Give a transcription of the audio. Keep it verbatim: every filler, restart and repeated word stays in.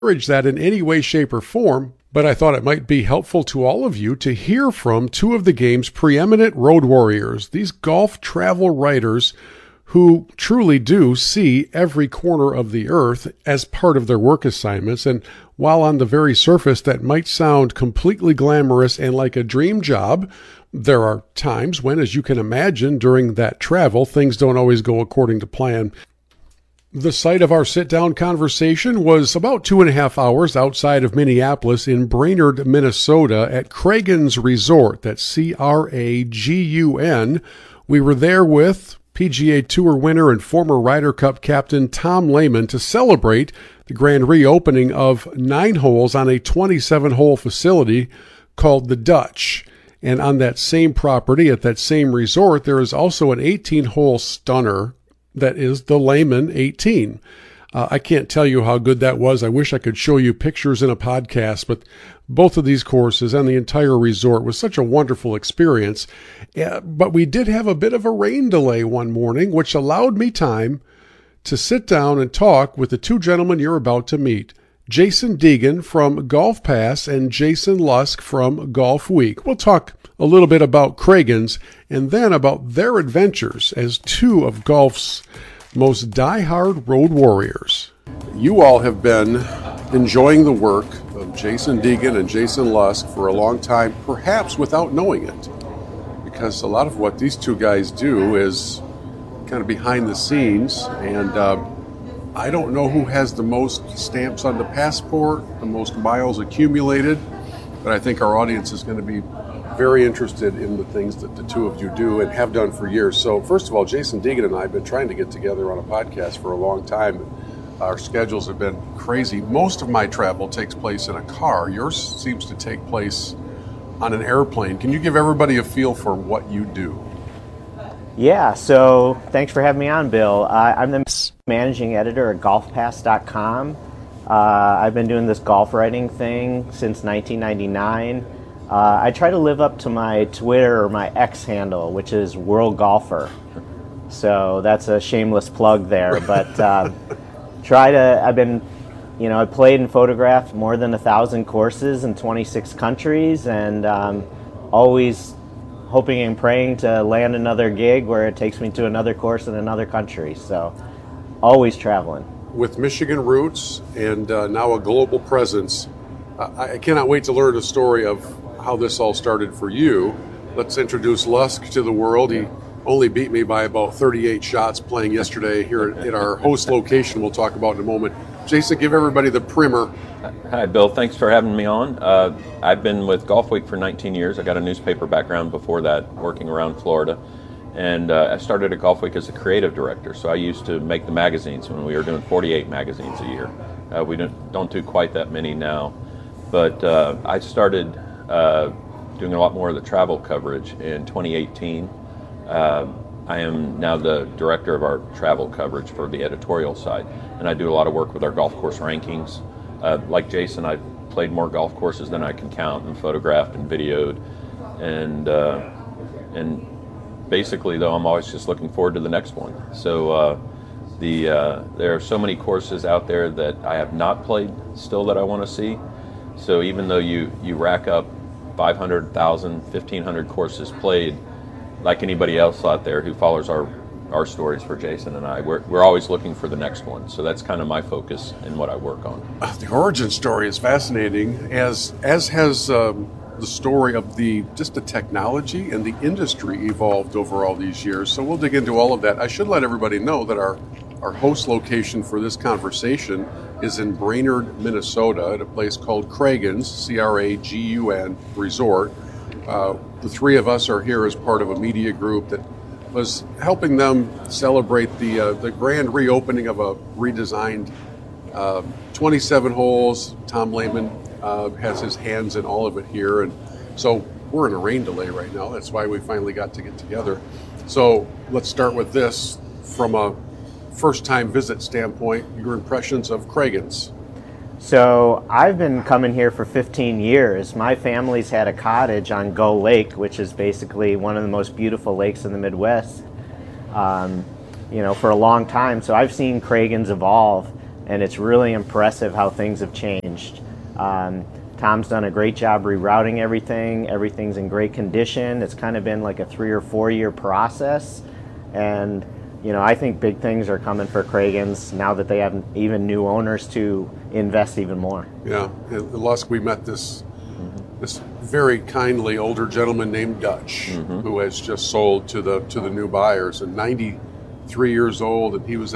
encourage that in any way, shape, or form, but I thought it might be helpful to all of you to hear from two of the game's preeminent road warriors, these golf travel writers who truly do see every corner of the earth as part of their work assignments. And while on the very surface that might sound completely glamorous and like a dream job, there are times when, as you can imagine, during that travel, things don't always go according to plan. The site of our sit-down conversation was about two and a half hours outside of Minneapolis in Brainerd, Minnesota at Cragun's Resort. That's C R A G U N. We were there with P G A Tour winner and former Ryder Cup captain Tom Lehman to celebrate the grand reopening of nine holes on a twenty-seven hole facility called the Dutch. And on that same property, at that same resort, there is also an eighteen hole stunner that is the Lehman eighteen. Uh, I can't tell you how good that was. I wish I could show you pictures in a podcast, but both of these courses and the entire resort was such a wonderful experience. Uh, but we did have a bit of a rain delay one morning, which allowed me time to sit down and talk with the two gentlemen you're about to meet, Jason Deegan from Golf Pass and Jason Lusk from Golf Week. We'll talk a little bit about Cragun's and then about their adventures as two of golf's most die-hard road warriors. You all have been enjoying the work of Jason Deegan and Jason Lusk for a long time, perhaps without knowing it, because a lot of what these two guys do is kind of behind the scenes, and uh, I don't know who has the most stamps on the passport, the most miles accumulated, but I think our audience is going to be very interested in the things that the two of you do and have done for years. So first of all, Jason Deegan and I have been trying to get together on a podcast for a long time. Our schedules have been crazy. Most of my travel takes place in a car. Yours seems to take place on an airplane. Can you give everybody a feel for what you do? Yeah, so thanks for having me on, Bill. Uh, I'm the managing editor at golf pass dot com. Uh, I've been doing this golf writing thing since nineteen ninety-nine. Uh, I try to live up to my Twitter or my X handle, which is World Golfer. So that's a shameless plug there. But uh, try to, I've been, you know, I played and photographed more than a thousand courses in twenty-six countries, and um, always hoping and praying to land another gig where it takes me to another course in another country. So always traveling. With Michigan roots and uh, now a global presence, uh, I cannot wait to learn the story of how this all started for you. Let's introduce Lusk to the world. He only beat me by about thirty-eight shots playing yesterday here at our host location we'll talk about in a moment. Jason, give everybody the primer. Hi, Bill. Thanks for having me on. Uh, I've been with Golf Week for nineteen years. I got a newspaper background before that, working around Florida. And uh, I started at Golf Week as a creative director. So I used to make the magazines when we were doing forty-eight magazines a year. Uh, we don't, don't do quite that many now. But uh, I started uh, doing a lot more of the travel coverage in twenty eighteen. Uh, I am now the director of our travel coverage for the editorial side, and I do a lot of work with our golf course rankings. Uh, like Jason, I've played more golf courses than I can count, and photographed and videoed, and uh, and basically, though, I'm always just looking forward to the next one. So uh, the uh, there are so many courses out there that I have not played still that I want to see. So even though you, you rack up five hundred thousand, fifteen hundred courses played, like anybody else out there who follows our our stories for Jason and I, we're we're always looking for the next one. So that's kind of my focus in what I work on. Uh, the origin story is fascinating, as as has um, the story of the just the technology and the industry evolved over all these years. So we'll dig into all of that. I should let everybody know that our our host location for this conversation is in Brainerd, Minnesota, at a place called Cragun's, C R A G U N Resort. Uh, the three of us are here as part of a media group that was helping them celebrate the uh, the grand reopening of a redesigned uh, twenty-seven holes. Tom Lehman uh, has his hands in all of it here, and so we're in a rain delay right now. That's why we finally got to get together. So let's start with this from a first-time visit standpoint. Your impressions of Cragun's. So I've been coming here for fifteen years. My family's had a cottage on Gull Lake, which is basically one of the most beautiful lakes in the Midwest, um, you know, for a long time. So I've seen Cragun's evolve, and it's really impressive how things have changed. Um, Tom's done a great job rerouting everything. Everything's in great condition. It's kind of been like a three or four year process, and you know, I think big things are coming for Cragans now that they have even new owners to invest even more. Yeah, in Lusk we met this mm-hmm. this very kindly older gentleman named Dutch, mm-hmm. who has just sold to the to the new buyers, and ninety-three years old, and he was